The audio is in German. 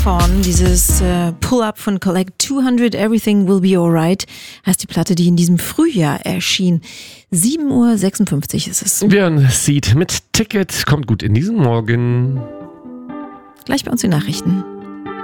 Dieses Pull-Up von Collect 200, Everything Will Be Alright, heißt die Platte, die in diesem Frühjahr erschien. 7:56 Uhr ist es. Björn Seed mit Ticket kommt gut in diesen Morgen. Gleich bei uns die Nachrichten.